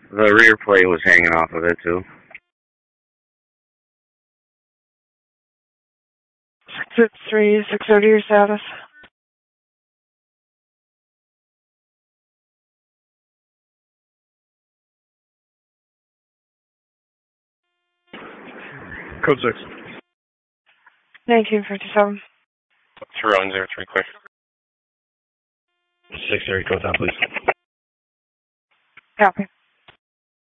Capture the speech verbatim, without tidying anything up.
The rear plate was hanging off of it, too. six three six oh, your status. Code six. nineteen fifty-seven. Two rolling zero three, clear. Six area code down, please. Copy.